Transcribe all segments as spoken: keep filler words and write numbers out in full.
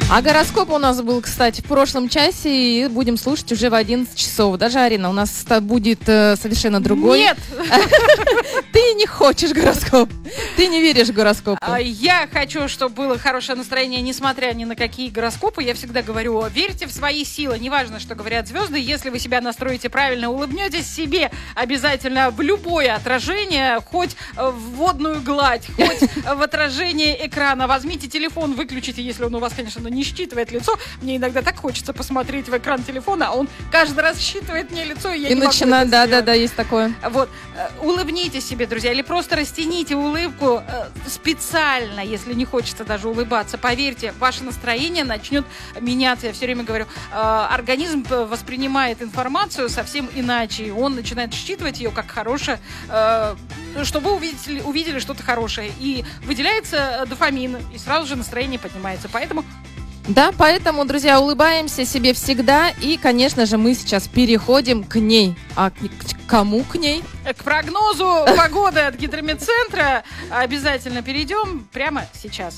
А гороскоп у нас был, кстати, в прошлом часе, и будем слушать уже в одиннадцать часов. Даже, Арина, у нас будет э, совершенно другой. Нет! Ты не хочешь гороскоп. Ты не веришь в гороскоп. Я хочу, чтобы было хорошее настроение, несмотря ни на какие гороскопы. Я всегда говорю, верьте в свои силы. Неважно, что говорят звезды. Если вы себя настроите правильно, улыбнетесь себе обязательно в любое отражение, хоть в водную гладь, хоть в отражение экрана. Возьмите телефон, выключите, если он у вас, конечно, не считывает лицо. Мне иногда так хочется посмотреть в экран телефона, а он каждый раз считывает мне лицо, и я и не начинает, могу да, это да, сделать. да, есть такое. Вот, улыбнитесь себе, друзья, или просто растяните улыбку специально, если не хочется даже улыбаться. Поверьте, ваше настроение начнет меняться. Я все время говорю, организм воспринимает информацию совсем иначе, и он начинает считывать ее как хорошее, чтобы вы увидели, увидели что-то хорошее. И выделяется дофамин, и сразу же настроение поднимается. Поэтому Да, поэтому, друзья, улыбаемся себе всегда. И, конечно же, мы сейчас переходим к ней. А к, к кому к ней? К прогнозу погоды от Гидрометцентра обязательно перейдем прямо сейчас.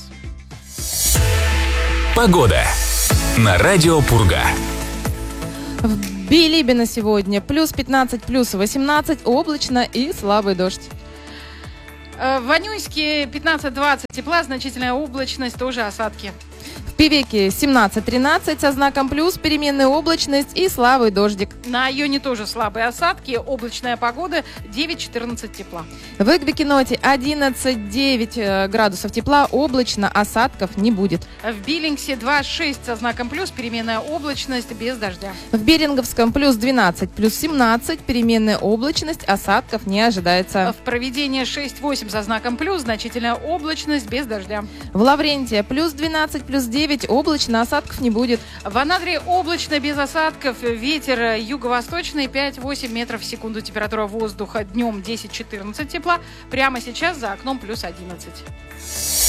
Погода на радио Пурга. В Билибино сегодня плюс пятнадцать, плюс восемнадцать, облачно и слабый дождь. В Ванюйске пятнадцать-двадцать тепла, значительная облачность, тоже осадки. В Певеке семнадцать-тринадцать со знаком плюс, переменная облачность и слабый дождик. На Айоне тоже слабые осадки, облачная погода, девять-четырнадцать тепла. В Эквикеноте одиннадцать-девять градусов тепла, облачно, осадков не будет. В Биллингсе два-шесть со знаком плюс, переменная облачность, без дождя. В Беринговском плюс двенадцать, плюс семнадцать, переменная облачность, осадков не ожидается. В Провидении шесть-восемь со знаком плюс, значительная облачность, без дождя. В Лаврентия плюс двенадцать, плюс девять, облачно, осадков не будет. В Анадыре облачно, без осадков, ветер юго-восточный пять-восемь метров в секунду, температура воздуха днем десять-четырнадцать тепла, прямо сейчас за окном плюс одиннадцать.